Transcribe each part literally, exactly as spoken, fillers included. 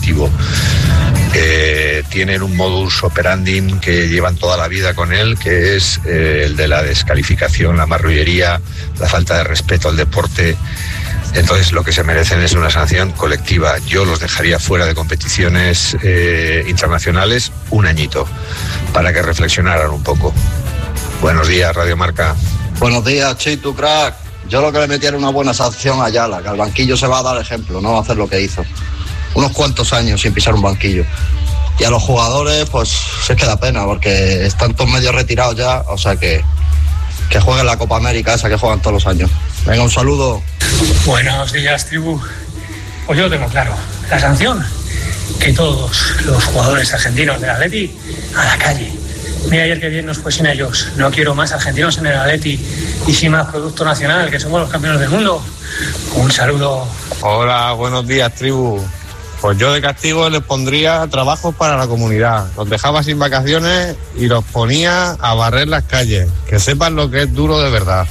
colectivo. Eh, tienen un modus operandi que llevan toda la vida con él, que es eh, el de la descalificación, la marrullería, la falta de respeto al deporte. Entonces lo que se merecen es una sanción colectiva. Yo los dejaría fuera de competiciones eh, internacionales un añito, para que reflexionaran un poco. Buenos días, Radio Marca. Buenos días, Chitu, crack. Yo lo que le metía era una buena sanción a Ayala, que al banquillo se va a dar ejemplo, no va a hacer lo que hizo. Unos cuantos años sin pisar un banquillo. Y a los jugadores, pues se queda pena, porque están todos medio retirados ya, o sea que, que jueguen la Copa América, esa que juegan todos los años. Venga, un saludo. Buenos días, tribu. Pues yo lo tengo claro. La sanción, que todos los jugadores argentinos del Atleti a la calle. Mira, ayer que bien nos fue sin ellos. No quiero más argentinos en el Atleti y sin más producto nacional, que somos los campeones del mundo. Un saludo. Hola, buenos días, tribu. Pues yo de castigo les pondría trabajos para la comunidad. Los dejaba sin vacaciones y los ponía a barrer las calles. Que sepan lo que es duro de verdad.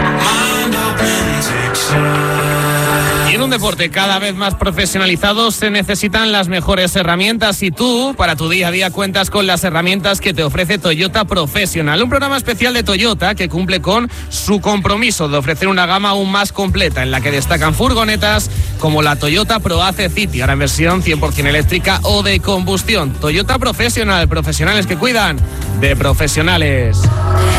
Y en un deporte cada vez más profesionalizado se necesitan las mejores herramientas y tú, para tu día a día, cuentas con las herramientas que te ofrece Toyota Professional, un programa especial de Toyota que cumple con su compromiso de ofrecer una gama aún más completa en la que destacan furgonetas como la Toyota ProAce City, ahora en versión cien por ciento eléctrica o de combustión. Toyota Professional, profesionales que cuidan de profesionales.